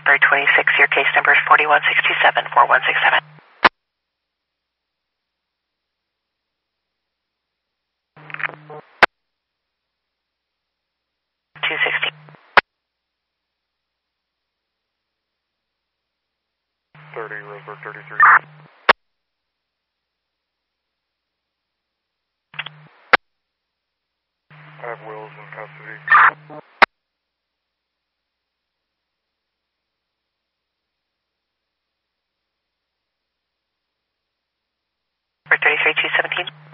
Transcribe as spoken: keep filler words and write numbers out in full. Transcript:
Roseburg twenty-six, your case number is forty-one sixty-seven, forty-one sixty-seven. two sixty. thirty, Roseburg thirty-three. I have Wills in custody. thirty-three, two seventeen.